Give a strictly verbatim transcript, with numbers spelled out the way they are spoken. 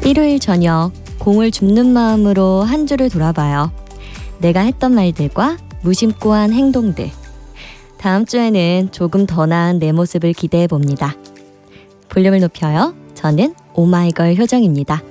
일요일 저녁 공을 줍는 마음으로 한 주를 돌아봐요. 내가 했던 말들과 무심코 한 행동들. 다음 주에는 조금 더 나은 내 모습을 기대해 봅니다. 볼륨을 높여요. 저는 오마이걸 효정입니다.